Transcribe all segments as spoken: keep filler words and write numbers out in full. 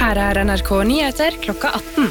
Her er N R K Nyheter klokka atten.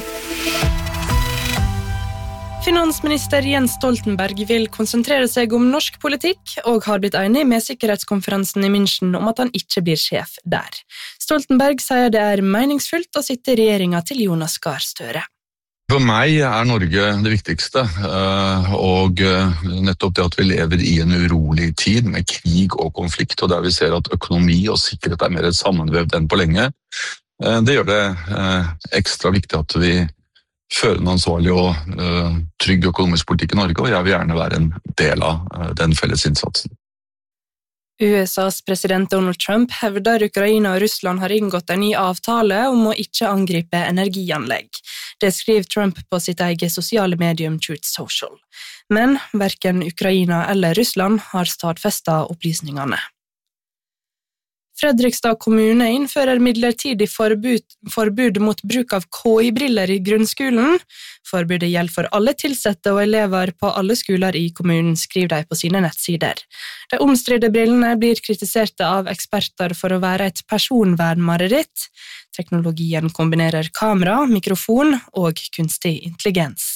Finansminister Jens Stoltenberg vil konsentrere seg om norsk politikk og har blitt enig med sikkerhetskonferansen i München om at han ikke blir sjef der. Stoltenberg sier det er meningsfullt å sitte i regjeringen til Jonas Gahr Støre. For meg er Norge det viktigste, og nettopp det at vi lever i en urolig tid med krig og konflikt, og der vi ser at økonomi og sikkerhet er mer sammenvevd enn på lenge, det gjør det ekstra viktig at vi fører en ansvarlig og trygg økonomisk politikk i Norge, og jeg vil gjerne være en del av den felles innsatsen. U S A's president Donald Trump hevder Ukraina og Russland har inngått en ny avtale om å ikke angripe energianlegg. Det skriver Trump på sitt eget sosiale medium Truth Social. Men hverken Ukraina eller Russland har stadfestet opplysningene. Fredrikstad kommune innfører midlertidig forbud, forbud mot bruk av K I-briller i grunnskolen. Forbudet gjelder for alle tilsatte og elever på alle skoler i kommunen, skriver de på sine nettsider. De omstridte brillene blir kritisert av eksperter for å være et personvernmareritt. Teknologien kombinerer kamera, mikrofon og kunstig intelligens.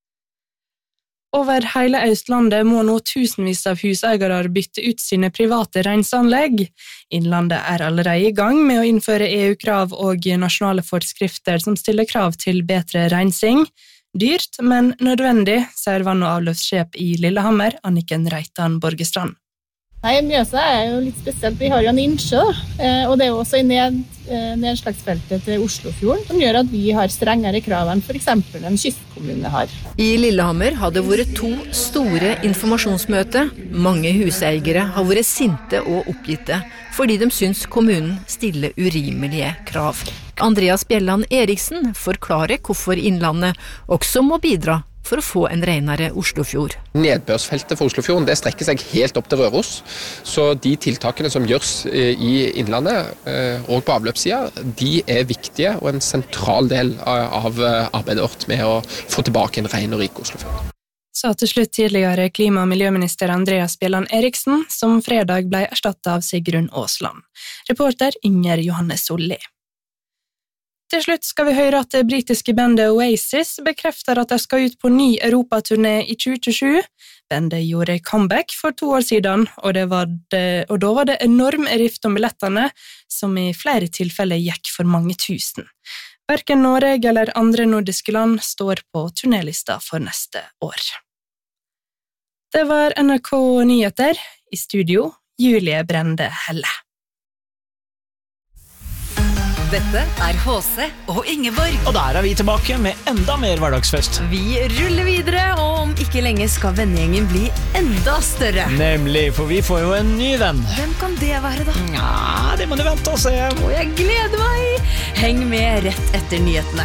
Over hele Østlandet må nå tusenvis av huseiere bytte ut sine private renseanlegg. Innlandet er allerede i gang med å innføre E U-krav og nasjonale forskrifter som stiller krav til bedre rensing. Dyrt, men nødvendig, sier vann- og avløpssjef i Lillehammer, Anniken Reitan Borgestrand. Nei, Mjøsa er jo litt spesielt. Vi har jo en innsjø, og det er jo også i ned, nedslagsfeltet til Oslofjorden, som gjør at vi har strengere krav enn for eksempel en kystkommune har. I Lillehammer hadde vært to store informasjonsmøter. Mange huseiere har vært sinte og oppgitte, fordi de syns kommunen stiller urimelige krav. Andreas Bjelland Eriksen forklarer hvorfor Innlandet også må bidra for å få en renere Oslofjord. Nedbørsfeltet for Oslofjorden det strekker seg helt opp til Røros, så de tiltakene som gjørs i Innlandet og på avløpssiden, de er viktige og en sentral del av arbeidet vårt med å få tilbake en ren og rik Oslofjord. Sa til slutt tidligere klima- og miljøminister Andreas Bjelland Eriksen, som fredag ble erstattet av Sigrun Aasland. Reporter Inger Johannes Solli. Til slutt skal vi høre at det britiske bandet Oasis bekrefter at de skal ut på ny Europaturné i tjue tjuesju. Bandet gjorde comeback for to år siden, og, det var det, og da var det enorm rift om billettene, som i flere tilfeller gikk for mange tusen. Hverken Norge eller andre nordiske land står på turnélista for neste år. Det var N R K Nyheter. I studio, Julie Brende Helle. Dette er H C og Ingeborg. Og der er vi tilbake med enda mer hverdagsfest. Vi ruller videre, og om ikke lenge skal vennegjengen bli enda større. Nemlig, for vi får jo en ny venn. Hvem kan det være da? Ja, det må du vente og se. Og jeg gleder meg! Heng med rett etter nyhetene.